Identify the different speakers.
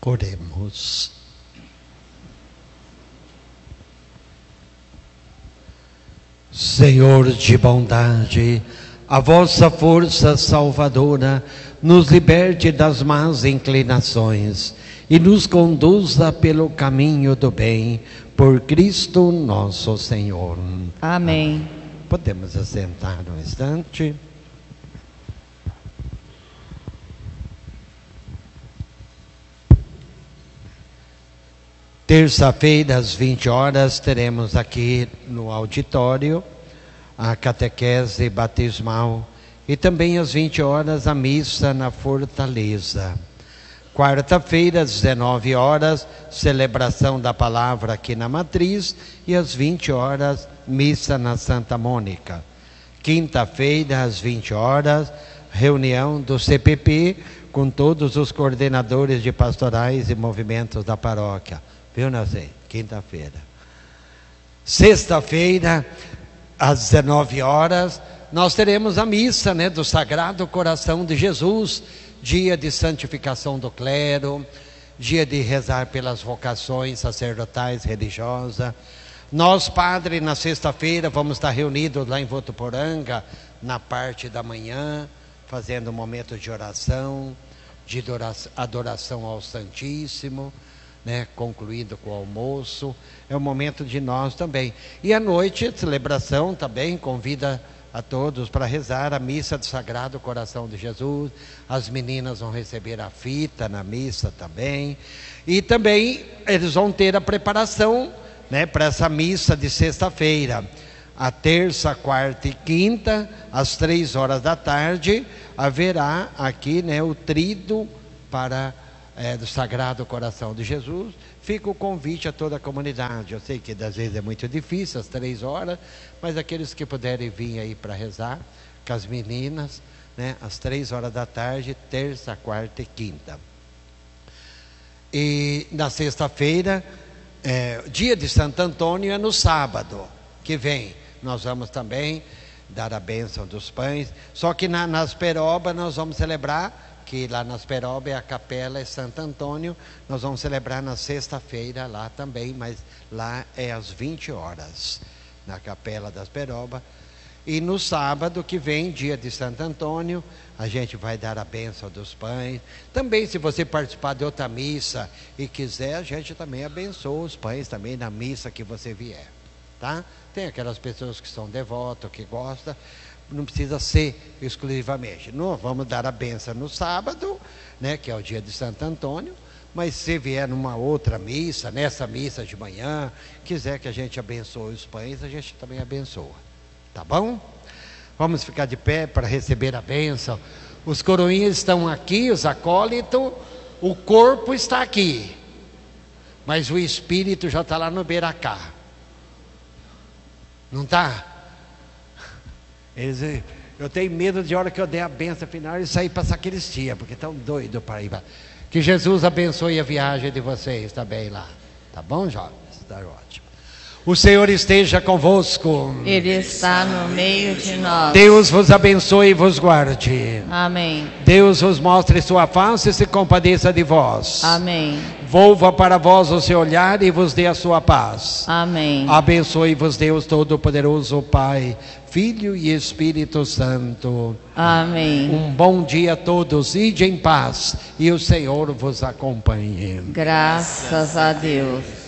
Speaker 1: Oremos. Senhor de bondade, a vossa força salvadora nos liberte das más inclinações e nos conduza pelo caminho do bem, por Cristo nosso Senhor.
Speaker 2: Amém.
Speaker 1: Podemos assentar um instante. Terça-feira, às 20 horas, teremos aqui no auditório a catequese batismal e também às 20 horas a missa na Fortaleza. Quarta-feira, às 19 horas, celebração da palavra aqui na Matriz e às 20 horas, missa na Santa Mônica. Quinta-feira, às 20 horas, reunião do CPP com todos os coordenadores de pastorais e movimentos da paróquia. Viu, Nazê? Quinta-feira. Sexta-feira, às 19 horas, nós teremos a missa, do Sagrado Coração de Jesus, dia de santificação do clero, dia de rezar pelas vocações sacerdotais, religiosas. Nós, padre, na sexta-feira, vamos estar reunidos lá em Votuporanga, na parte da manhã, fazendo um momento de oração, de adoração ao Santíssimo, concluído com o almoço. É o momento de nós também. E à noite, celebração também, convida a todos para rezar a missa do Sagrado Coração de Jesus. As meninas vão receber a fita na missa também. E também eles vão ter a preparação para essa missa de sexta-feira. A terça, quarta e quinta, às 3 horas da tarde, haverá aqui o tríduo do Sagrado Coração de Jesus. Fica o convite a toda a comunidade. Eu sei que às vezes é muito difícil, às 3 horas, mas aqueles que puderem vir aí para rezar com as meninas, às 3 horas da tarde, terça, quarta e quinta. E na sexta-feira, dia de Santo Antônio, é no sábado que vem. Nós vamos também dar a bênção dos pães, só que nas Perobas nós vamos celebrar, que lá nas Perobas é a capela é Santo Antônio, nós vamos celebrar na sexta-feira lá também, mas lá é às 20 horas, na capela das Perobas. E no sábado que vem, dia de Santo Antônio, a gente vai dar a bênção dos pães. Também, se você participar de outra missa e quiser, a gente também abençoa os pães também na missa que você vier, tá? Tem aquelas pessoas que são devotas, que gostam, não precisa ser exclusivamente. Não vamos dar a bênção no sábado, que é o dia de Santo Antônio, mas se vier numa outra missa, nessa missa de manhã, quiser que a gente abençoe os pães, a gente também abençoa. Tá bom? Vamos ficar de pé para receber a bênção. Os coroinhas estão aqui, os acólitos, o corpo está aqui, mas o espírito já está lá no beiracá. Não está? Eu tenho medo de hora que eu der a benção final e sair para sacristia, porque estão doidos para ir. Que Jesus abençoe a viagem de vocês também lá. Tá bom, jovens? Está ótimo. O Senhor esteja convosco.
Speaker 2: Ele está no meio de nós.
Speaker 1: Deus vos abençoe e vos guarde.
Speaker 2: Amém.
Speaker 1: Deus vos mostre sua face e se compadeça de vós.
Speaker 2: Amém.
Speaker 1: Volva para vós o seu olhar e vos dê a sua paz.
Speaker 2: Amém.
Speaker 1: Abençoe-vos Deus Todo-Poderoso, Pai, Filho e Espírito Santo.
Speaker 2: Amém.
Speaker 1: Um bom dia a todos, ide em paz e o Senhor vos acompanhe.
Speaker 2: Graças a Deus.